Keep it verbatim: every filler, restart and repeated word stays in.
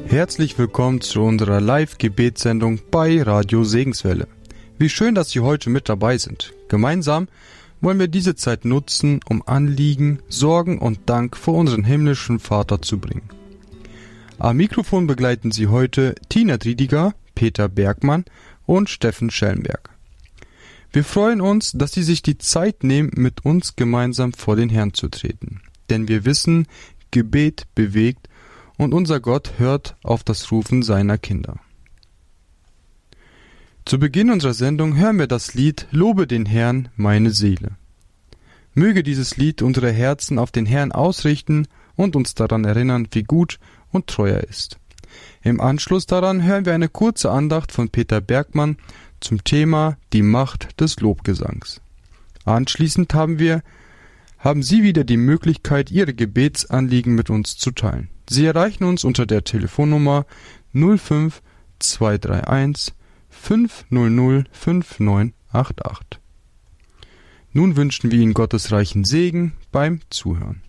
Herzlich willkommen zu unserer Live-Gebetssendung bei Radio Segenswelle. Wie schön, dass Sie heute mit dabei sind. Gemeinsam wollen wir diese Zeit nutzen, um Anliegen, Sorgen und Dank vor unseren himmlischen Vater zu bringen. Am Mikrofon begleiten Sie heute Tina Driediger, Peter Bergmann und Steffen Schellenberg. Wir freuen uns, dass Sie sich die Zeit nehmen, mit uns gemeinsam vor den Herrn zu treten. Denn wir wissen, Gebet bewegt und unser Gott hört auf das Rufen seiner Kinder. Zu Beginn unserer Sendung hören wir das Lied Lobe den Herrn, meine Seele. Möge dieses Lied unsere Herzen auf den Herrn ausrichten und uns daran erinnern, wie gut und treu er ist. Im Anschluss daran hören wir eine kurze Andacht von Peter Bergmann zum Thema die Macht des Lobgesangs. Anschließend haben wir, haben Sie wieder die Möglichkeit, Ihre Gebetsanliegen mit uns zu teilen. Sie erreichen uns unter der Telefonnummer null fünf zwei drei eins fünf null null fünf neun acht acht. Nun wünschen wir Ihnen Gottes reichen Segen beim Zuhören.